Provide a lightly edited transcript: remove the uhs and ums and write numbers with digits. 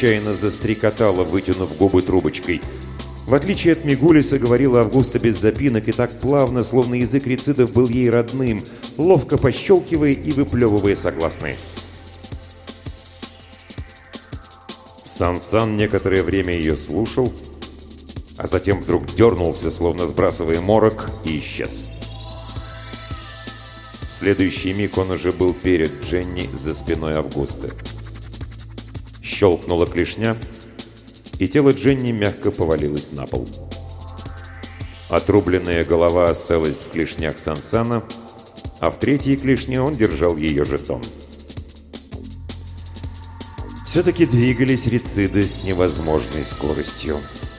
отчаянно застрекотала, вытянув губы трубочкой. В отличие от Мигулиса, говорила Августа без запинок и так плавно, словно язык рецидов был ей родным, ловко пощелкивая и выплевывая согласные. Сан-Сан некоторое время ее слушал, а затем вдруг дернулся, словно сбрасывая морок, и исчез. В следующий миг он уже был перед Дженни за спиной Августы. Щелкнула клешня, и тело Дженни мягко повалилось на пол. Отрубленная голова осталась в клешнях Сан-Сана, а в третьей клешне он держал ее жетон. Все-таки двигались рециды с невозможной скоростью.